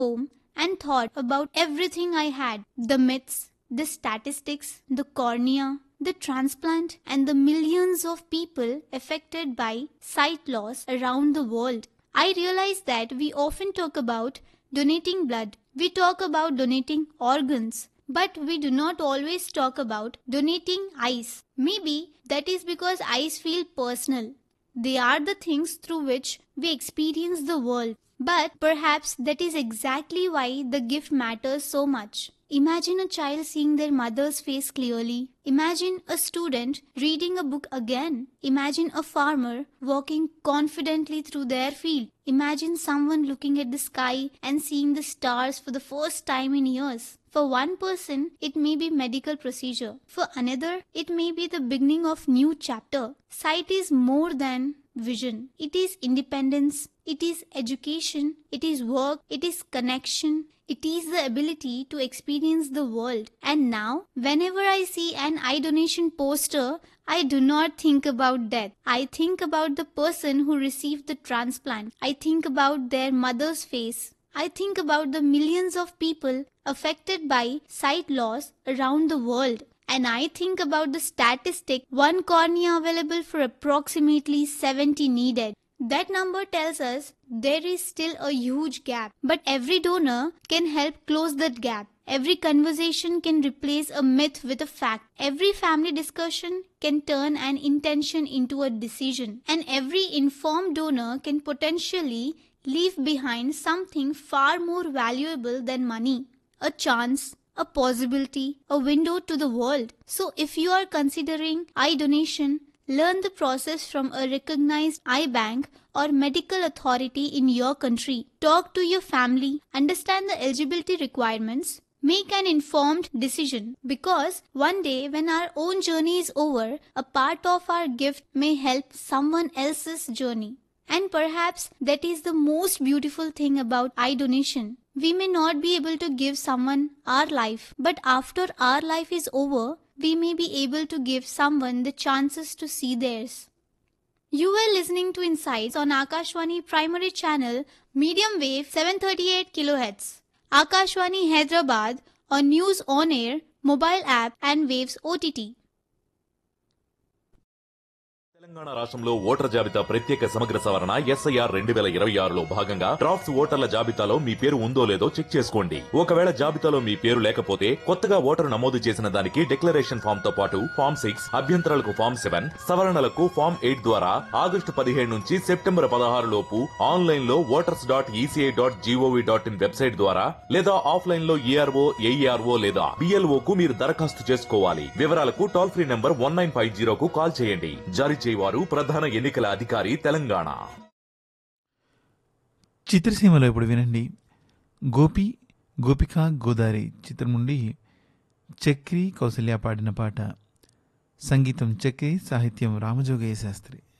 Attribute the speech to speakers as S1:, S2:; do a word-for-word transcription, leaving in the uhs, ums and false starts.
S1: home and thought about everything I had, the myths, the statistics, the cornea, the transplant, and the millions of people affected by sight loss around the world. I realized that we often talk about donating blood, we talk about donating organs, but we do not always talk about donating eyes. Maybe that is because eyes feel personal. They are the things through which we experience the world. But perhaps that is exactly why the gift matters so much. Imagine a child seeing their mother's face clearly. Imagine a student reading a book again. Imagine a farmer walking confidently through their field. Imagine someone looking at the sky and seeing the stars for the first time in years. For one person, it may be medical procedure. For another, it may be the beginning of new chapter. Sight is more than vision. It is independence. It is education. It is work. It is connection. It is the ability to experience the world. And now, whenever I see an eye donation poster, I do not think about death. I think about the person who received the transplant. I think about their mother's face. I think about the millions of people affected by sight loss around the world. And I think about the statistic, one cornea available for approximately seventy needed. That number tells us there is still a huge gap. But every donor can help close that gap. Every conversation can replace a myth with a fact. Every family discussion can turn an intention into a decision. And every informed donor can potentially leave behind something far more valuable than money. A chance, a possibility, a window to the world. So if you are considering eye donation, learn the process from a recognized eye bank or medical authority in your country. Talk to your family, understand the eligibility requirements, make an informed decision, because one day when our own journey is over, a part of our gift may help someone else's journey. And perhaps that is the most beautiful thing about eye donation. We may not be able to give someone our life, but after our life is over, we may be able to give someone the chances to see theirs. You were listening to Insights on Akashvani Primary Channel, medium wave seven thirty-eight kilohertz. Akashvani Hyderabad on News On Air, mobile app and Waves O T T.
S2: Telangana రాష్ట్రంలో voter జాబితా ప్రత్యేక సమగ్ర సవరణ SIR రెండు వేల ఇరవై ఆరులో భాగంగా డ్రాఫ్ట్స్ ఓటర్ల జాబితాలో మీ పేరు ఉందో లేదో చెక్ చేసుకోండి. ఒకవేళ జాబితాలో మీ పేరు లేకపోతే కొత్తగా ఓటరు నమోదు చేసిన దానికి డిక్లరేషన్ ఫామ్ తో పాటు ఫామ్ సిక్స్, అభ్యంతరాలకు ఫామ్ సెవెన్, సవరణలకు ఫామ్ ఎయిట్ ద్వారా ఆగస్టు పదిహేడు నుంచి సెప్టెంబర్ పదహారు లోపు ఆన్లైన్ లో voters dot ECI dot GOV dot in website ద్వారా లేదా ఆఫ్లైన్ లో ఏఆర్ఓ, ఏఈఆర్ఓ లేదా బిఎల్ఓ కు మీరు దరఖాస్తు చేసుకోవాలి. వివరాలకు toll free number one nine five zero కు కాల్ చేయండి. జారీ వారు ప్రధాన ఎన్నికల అధికారి తెలంగాణ.
S3: చిత్రసీమలో ఇప్పుడు వినండి, గోపి గోపిక గోదారి చిత్రం నుండి చక్రి కౌసల్య పాడిన పాట. సంగీతం చక్రి, సాహిత్యం రామజోగయ్య శాస్త్రి.